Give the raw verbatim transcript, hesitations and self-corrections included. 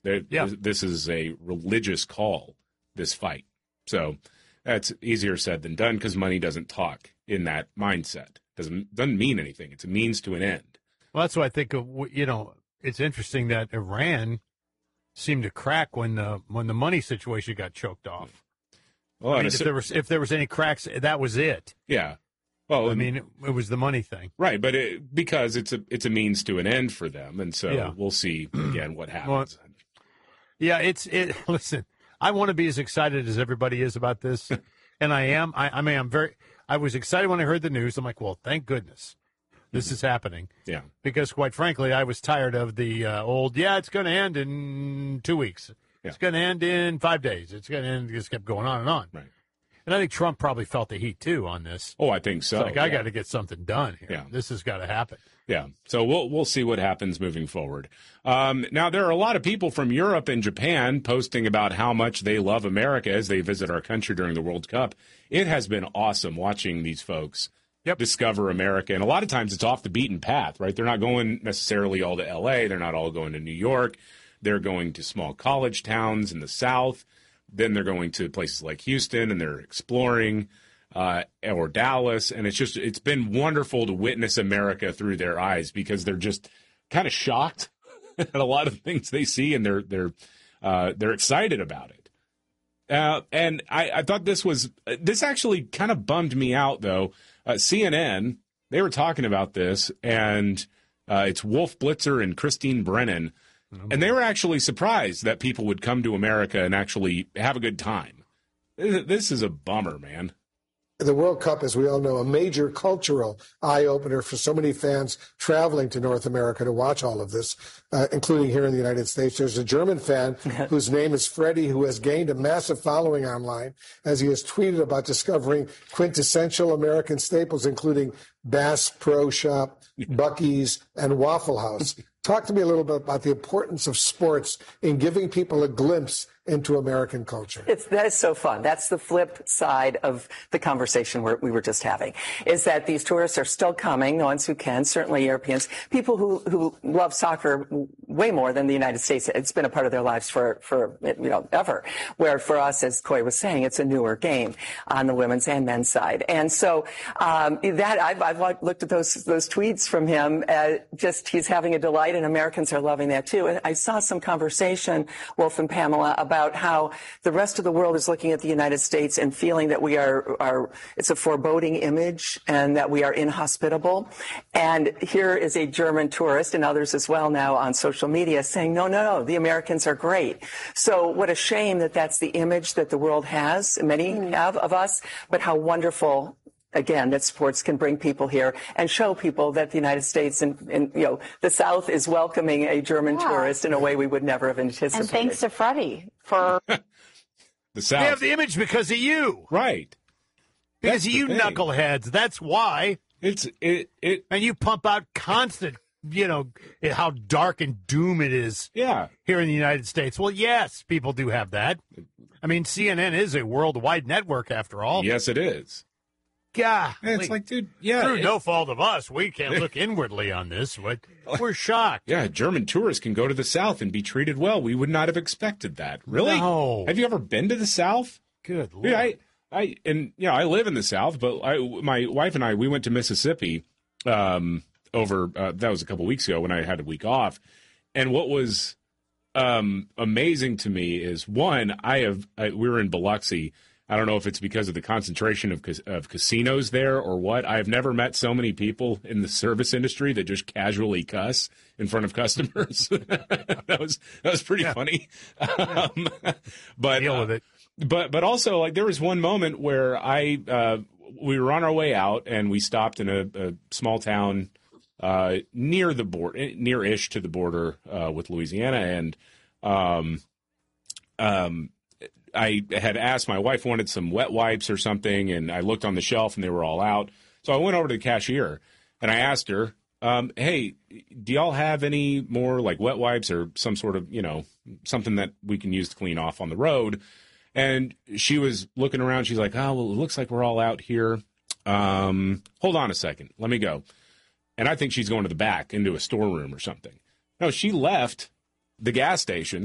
Yeah. This is a religious call, this fight. So that's easier said than done because money doesn't talk in that mindset. Doesn't doesn't mean anything. It's a means to an end. Well, that's what I think of. You know, it's interesting that Iran seemed to crack when the when the money situation got choked off. Well, I mean, if there was if there was any cracks, that was it. Yeah. Well, I mean, it, it was the money thing, right? But it, because it's a it's a means to an end for them, and so yeah. we'll see again what happens. Well, yeah, it's it. Listen, I want to be as excited as everybody is about this, and I am. I, I mean, I'm very. I was excited when I heard the news. I'm like, well, thank goodness this is happening. Yeah. Because quite frankly, I was tired of the uh, old. Yeah, it's going to end in two weeks. Yeah. It's going to end in five days. It's going to end. It just kept going on and on. Right. And I think Trump probably felt the heat, too, on this. Oh, I think so. It's like, yeah. I got to get something done here. Yeah. This has got to happen. Yeah. So we'll we'll see what happens moving forward. Um, now, there are a lot of people from Europe and Japan posting about how much they love America as they visit our country during the World Cup. It has been awesome watching these folks yep. discover America. And a lot of times it's off the beaten path, right? They're not going necessarily all to L A. They're not all going to New York. They're going to small college towns in the South. Then they're going to places like Houston, and they're exploring, uh, or Dallas. And it's just, it's been wonderful to witness America through their eyes because they're just kind of shocked at a lot of things they see, and they're, they're, uh, they're excited about it. Uh, and I, I thought this was, this actually kind of bummed me out, though. Uh, C N N, they were talking about this, and uh, it's Wolf Blitzer and Christine Brennan. And they were actually surprised that people would come to America and actually have a good time. This is a bummer, man. The World Cup, as we all know, a major cultural eye-opener for so many fans traveling to North America to watch all of this, uh, including here in the United States. There's a German fan whose name is Freddie, who has gained a massive following online as he has tweeted about discovering quintessential American staples, including Bass Pro Shop, Buc-ee's, and Waffle House. Talk to me a little bit about the importance of sports in giving people a glimpse into American culture. It's, that is so fun. That's the flip side of the conversation we're, we were just having, is that these tourists are still coming, the ones who can, certainly Europeans, people who, who love soccer way more than the United States. It's been a part of their lives for, for you know, ever, where for us, as Coy was saying, it's a newer game on the women's and men's side. And so um, that I've, I've looked at those, those tweets from him, uh, just he's having a delight, and Americans are loving that too. And I saw some conversation, Wolf and Pamela, about about how the rest of the world is looking at the United States and feeling that we are, are it's a foreboding image and that we are inhospitable. And here is a German tourist and others as well now on social media saying, no, no, no, the Americans are great. So what a shame that that's the image that the world has, many have of us, but how wonderful again, that sports can bring people here and show people that the United States and, and you know, the South is welcoming a German yeah. tourist in a way we would never have anticipated. And thanks to Freddie for the South. They have the image because of you, right? Because of you thing. knuckleheads. That's why it's it it. And you pump out constant, you know, how dark and doom it is. Yeah. Here in the United States. Well, yes, people do have that. I mean, C N N is a worldwide network after all. Yes, it is. God, it's wait, like, dude, yeah. Through it, no fault of us, we can't look inwardly on this. But we're shocked. Yeah, German tourists can go to the South and be treated well. We would not have expected that. Really? No. Have you ever been to the South? Good Lord. Yeah, I, I, and you know, I live in the South, but I, my wife and I, we went to Mississippi um, over. Uh, that was a couple weeks ago when I had a week off, and what was um, amazing to me is one, I have. I, we were in Biloxi. I don't know if it's because of the concentration of of casinos there or what. I have never met so many people in the service industry that just casually cuss in front of customers. that was that was pretty yeah. funny. Yeah. Um, but deal with uh, it. But but also like there was one moment where I uh, we were on our way out and we stopped in a, a small town uh, near the border, near-ish to the border uh, with Louisiana, and um um. I had asked my wife wanted some wet wipes or something, and I looked on the shelf, and they were all out. So I went over to the cashier, and I asked her, um, hey, do y'all have any more, like, wet wipes or some sort of, you know, something that we can use to clean off on the road? And she was looking around. She's like, oh, well, it looks like we're all out here. Um, hold on a second. Let me go. And I think she's going to the back into a storeroom or something. No, she left the gas station